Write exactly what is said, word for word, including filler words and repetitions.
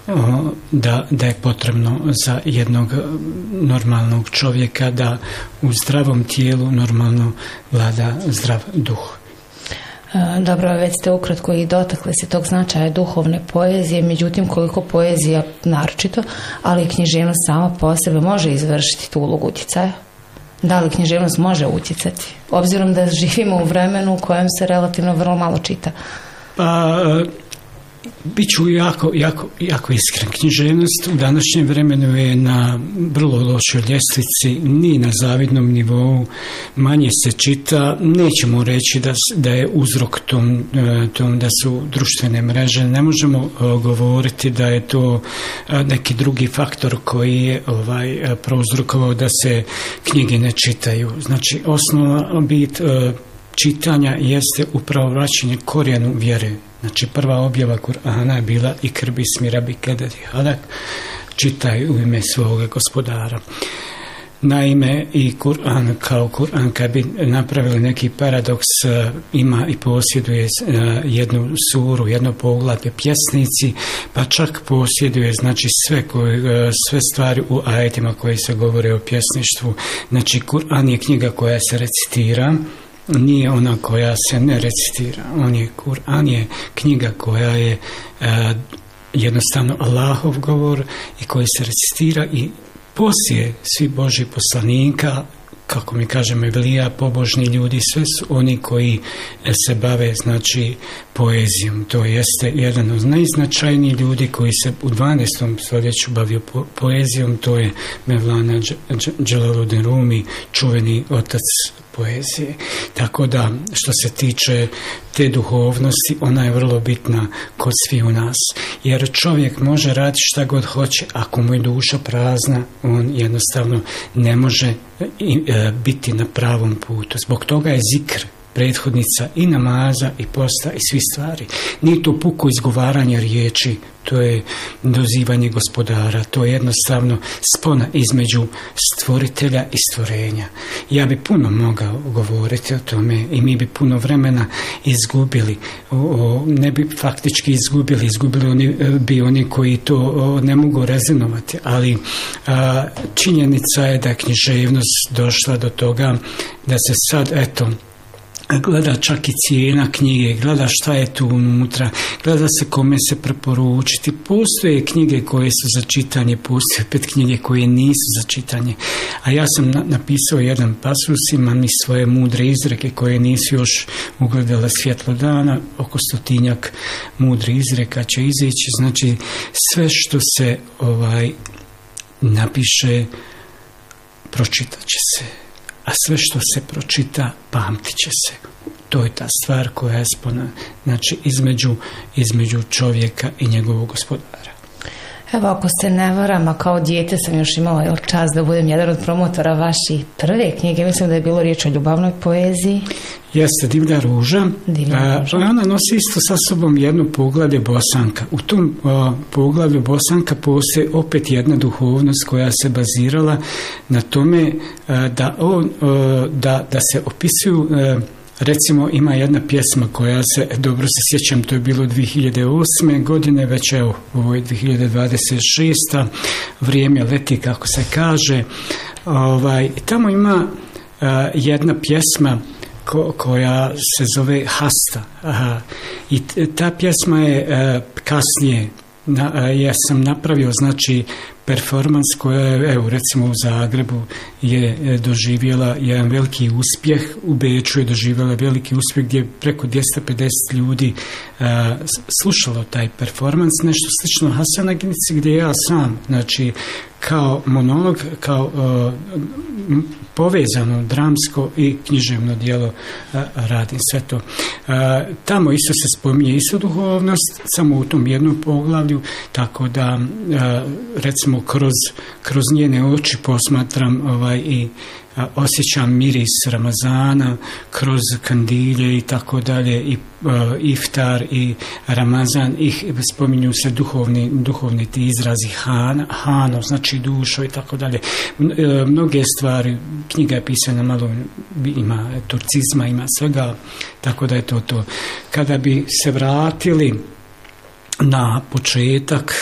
da, da je potrebno za jednog normalnog čovjeka da u zdravom tijelu normalno vlada zdrav duh. Dobro, već ste ukratko i dotakli se tog značaja duhovne poezije, međutim koliko poezija naročito, ali i književnost sama po sebi može izvršiti tu ulogu utjecaja? Da li književnost može utjecati? Obzirom da živimo u vremenu u kojem se relativno vrlo malo čita. Pa, bit ću jako, jako, jako iskren. Književnost u današnjem vremenu je na vrlo lošoj ljestvici, ni na zavidnom nivou, manje se čita. Nećemo reći da, da je uzrok tom, tom da su društvene mreže. Ne možemo govoriti da je to neki drugi faktor koji je ovaj, prouzrokovao da se knjige ne čitaju. Znači, osnova bit čitanja jeste upravo vraćanje korijenu vjere. Znači, prva objava Kur'ana je bila Ikr bismi rabbike ledzi halak, čitaj u ime svoga gospodara. Naime, i Kur'an kao Kur'an, kad bi napravili neki paradoks, ima i posjeduje jednu suru, jedno poglavlje pjesnici, pa čak posjeduje, znači, sve, koje, sve stvari u ajetima koji se govore o pjesništvu. Znači, Kur'an je knjiga koja se recitira, nije ona koja se ne recitira. On je, Kur'an je knjiga koja je e, jednostavno Allahov govor i koji se recitira i poslije svi Božji poslanika, kako mi kažemo, evlija, pobožni ljudi, sve su oni koji se bave, znači, poezijom. To jeste jedan od najznačajnijih ljudi koji se u dvanaestom stoljeću bavio po- poezijom, to je Mevlana Dželaluddin Rumi, čuveni otac poezije. Tako da, što se tiče te duhovnosti, ona je vrlo bitna kod svi u nas. Jer čovjek može raditi šta god hoće, ako mu je duša prazna, on jednostavno ne može biti na pravom putu. Zbog toga je zikr prethodnica i namaza i posta i svi stvari. Nije to puko izgovaranje riječi, to je dozivanje gospodara, to je jednostavno spona između stvoritelja i stvorenja. Ja bi puno mogao govoriti o tome i mi bi puno vremena izgubili, o, o, ne bi faktički izgubili, izgubili oni, bi oni koji to o, ne mogu rezonovati, ali a, činjenica je da je književnost došla do toga da se sad, eto, gleda čak i cijena knjige, gleda šta je tu unutra, gleda se kome se preporučiti. Postoje knjige koje su za čitanje, postoje opet knjige koje nisu za čitanje. A ja sam na, napisao jedan pasus, imam i svoje mudre izreke koje nisu još ugledale svjetlo dana, oko stotinjak mudre izreka će izići. Znači, sve što se ovaj napiše, pročitat će se. A sve što se pročita, pamtit će se. To je ta stvar koja je spona, znači, između, između čovjeka i njegovog gospodara. Evo, ako se ne varam, a kao dijete sam još imala čast da budem jedan od promotora vaše prve knjige, mislim da je bilo riječ o ljubavnoj poeziji. Jeste, Divlja ruža. Divlja ruža. A, ona nosi isto sa sobom jedno poglavlje Bosanka. U tom a, poglavlju Bosanka postoji opet jedna duhovnost koja se bazirala na tome a, da, on, a, da, da se opisuju, a, recimo, ima jedna pjesma koja se, dobro se sjećam, to je bilo dvije hiljade osme godine, već evo, ovo je dvije hiljade dvadeset šesta. Vrijeme leti, kako se kaže. Ovaj, tamo ima a, jedna pjesma Ko, koja se zove Hasta. Aha. I ta pjesma je a, kasnije, na, a, ja sam napravio, znači, performans koja je, evo, recimo u Zagrebu je doživjela jedan veliki uspjeh, u Beču je doživjela veliki uspjeh gdje je preko dvjesto pedeset ljudi a, slušalo taj performans, nešto slično Hasanaginici, gdje ja sam, znači, kao monolog, kao a, povezano dramsko i književno djelo a, radim sve to. A, tamo isto se spominje isto duhovnost, samo u tom jednom poglavlju, tako da a, recimo kroz, kroz njene oči posmatram ovaj, i a, osjećam miris Ramazana, kroz kandilje i tako dalje, i a, iftar i Ramazan, i spominju se duhovni, duhovni ti izrazi han, hano, znači dušo i tako dalje. Mnoge stvari, knjiga je pisana malo, ima turcizma, ima svega, tako da je to to. Kada bi se vratili na početak,